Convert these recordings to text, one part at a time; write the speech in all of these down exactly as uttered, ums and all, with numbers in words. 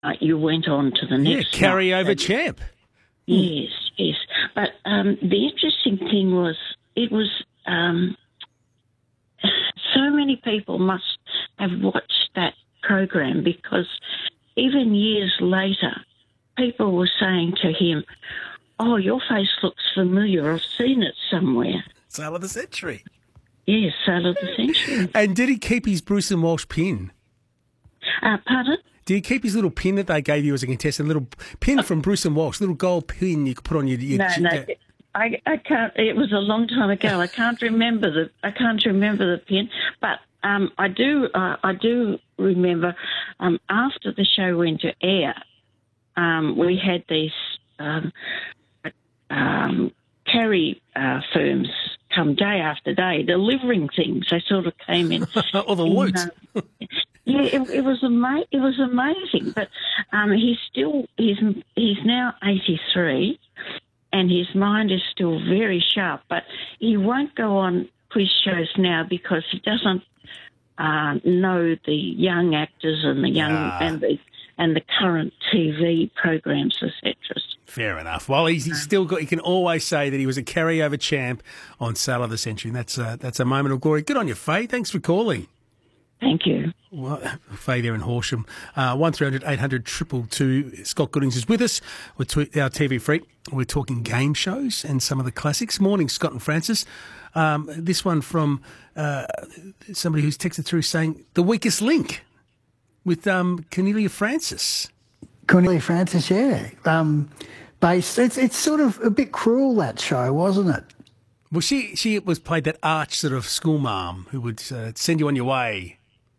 uh, you went on to the next. Yeah, carryover night. champ. Yes, yes. But um, the interesting thing was it was um, so many people must have watched that program because even years later, people were saying to him, "Oh, your face looks familiar. I've seen it somewhere." Sale of the century. Yes, Sale of the Century. And did he keep his Bruce and Walsh pin? Uh, pardon? Did he keep his little pin that they gave you as a contestant, a little pin from Bruce and Walsh, little gold pin you could put on your... your no, no, I, I can't. It was a long time ago. I can't remember the. I can't remember the pin, but um, I do. Uh, I do remember um, after the show went to air, um, we had these um, um, carry uh, firms come day after day delivering things. They sort of came in. Or the loot. Uh, yeah, it, it was ama- It was amazing. But um, he's still. He's he's now eighty-three. And his mind is still very sharp, but he won't go on quiz shows now because he doesn't uh, know the young actors and the young ah. and the and the current T V programs, et cetera. Fair enough. Well, he's, he's still got. He can always say that he was a carryover champ on Sale of the Century. And that's a, that's a moment of glory. Good on you, Faye. Thanks for calling. Thank you. Well, Faye there in Horsham. Uh, one three hundred eight hundred two two two. Scott Goodings is with us. We're t- our T V freak. We're talking game shows and some of the classics. Morning, Scott and Francis. Um, this one from uh, somebody who's texted through saying The Weakest Link with um, Cornelia Francis. Cornelia Francis, yeah. Um, based. It's it's sort of a bit cruel, that show, wasn't it? Well, she she was played that arch sort of schoolmarm who would uh, send you on your way.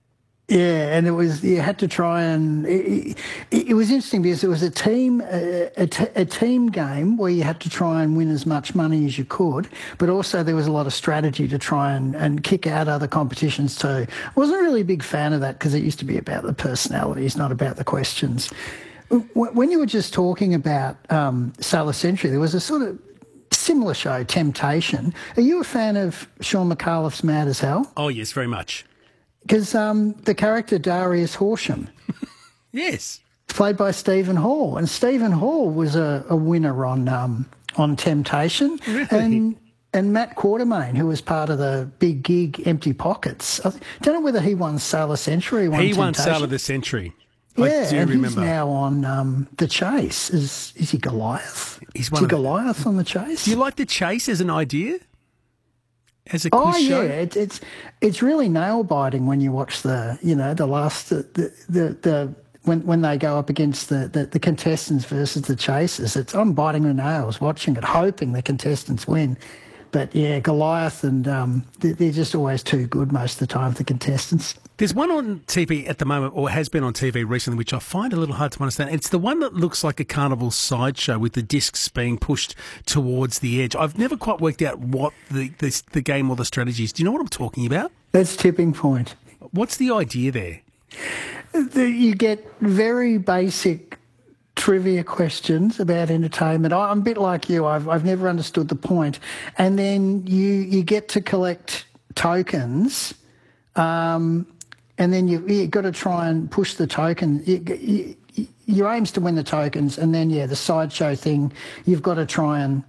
Yeah, and it was you had to try and it, it, it was interesting because it was a team a, a, t- a team game where you had to try and win as much money as you could, but also there was a lot of strategy to try and, and kick out other competitions too. I wasn't really a big fan of that because it used to be about the personalities, not about the questions. When you were just talking about um, Sale of the Century, there was a sort of similar show, Temptation. Are you a fan of Sean McAuliffe's Mad as Hell? Oh yes, very much. Because um, the character Darius Horsham, yes, played by Stephen Hall, and Stephen Hall was a, a winner on um, on Temptation, really? and and Matt Quartermain, who was part of the big gig Empty Pockets. I don't know whether he won Sale of the Century. Won he Temptation. won Sale of the Century. Yeah, I do and remember. He's now on um, The Chase. Is is he Goliath? He's is one he of the... Goliath on The Chase? Do you like The Chase as an idea? As a oh quiz show? yeah, it's it's it's really nail biting when you watch the you know the last the the, the, the when when they go up against the, the, the contestants versus the chasers. It's I'm biting the nails watching it, hoping the contestants win. But yeah, Goliath and um, they're just always too good most of the time, the contestants. There's one on T V at the moment, or has been on T V recently, which I find a little hard to understand. It's the one that looks like a carnival sideshow with the discs being pushed towards the edge. I've never quite worked out what the, the, the game or the strategy is. Do you know what I'm talking about? That's Tipping Point. What's the idea there? The, you get very basic trivia questions about entertainment. I'm a bit like you. I've I've never understood the point. And then you you get to collect tokens, um, and then you you got to try and push the token. You, you, your aim's to win the tokens, and then yeah, the sideshow thing. You've got to try and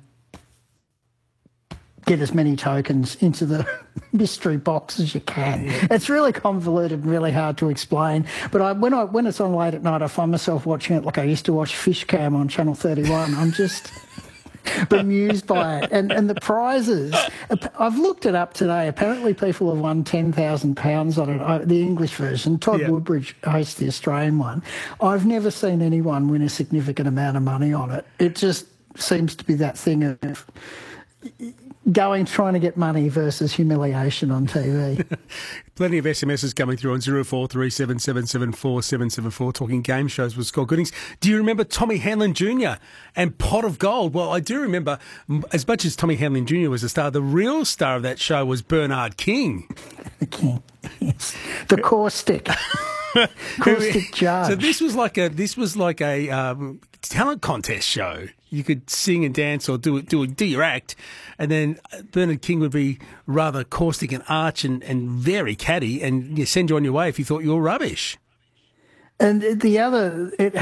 get as many tokens into the mystery box as you can. It's really convoluted and really hard to explain. But I, when I when it's on late at night, I find myself watching it like I used to watch Fish Cam on Channel thirty-one. I'm just bemused by it. And and the prizes, I've looked it up today. Apparently people have won ten thousand pounds on it, the English version. Todd yeah. Woodbridge hosts the Australian one. I've never seen anyone win a significant amount of money on it. It just seems to be that thing of going, trying to get money versus humiliation on T V. Plenty of S M Ses coming through on zero four three seven seven seven four seven seven four, talking game shows with Scott Goodings. Do you remember Tommy Hanlon Junior and Pot of Gold? Well, I do remember, as much as Tommy Hanlon Junior was a star, the real star of that show was Bernard King. The King, yes. The caustic. caustic judge. So this was like a, this was like a um, talent contest show. You could sing and dance or do do do your act, and then Bernard King would be rather caustic and arch and, and very catty, and you send you on your way if you thought you were rubbish. And the other, it